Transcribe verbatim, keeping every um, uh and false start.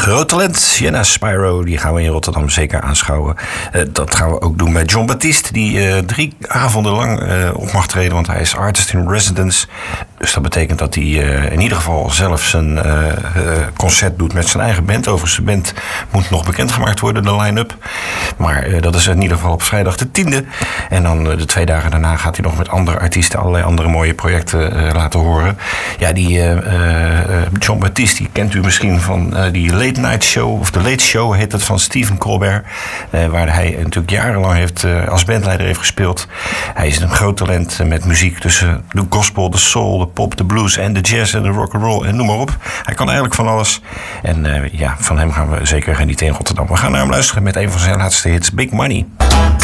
groot talent. Sienna Spyro, die gaan we in Rotterdam zeker aanschouwen. Uh, dat gaan we ook doen bij Jon Batiste, die uh, drie avonden lang uh, op mag treden, want hij is artist in residence. Dus dat betekent dat hij uh, in ieder geval zelf zijn uh, uh, concert doet met zijn eigen band. Overigens, zijn band moet nog bekendgemaakt worden, de line-up. Maar uh, dat is in ieder geval op vrijdag de tiende. En dan uh, de twee dagen daarna gaat hij nog met andere artiesten allerlei andere mooie projecten uh, laten horen. Ja, die uh, uh, Jon Batiste, die kent u misschien van uh, die Late Night Show, of de Late Show heet het, van Stephen Colbert. Uh, waar hij natuurlijk jarenlang heeft, uh, als bandleider heeft gespeeld. Hij is een groot talent uh, met muziek tussen de gospel, de soul, de pop, de blues en de jazz en de rock'n'roll en noem maar op. Hij kan eigenlijk van alles. En uh, ja, van hem gaan we zeker genieten in Rotterdam. We gaan naar hem luisteren met een van zijn laatste hits, Big Money.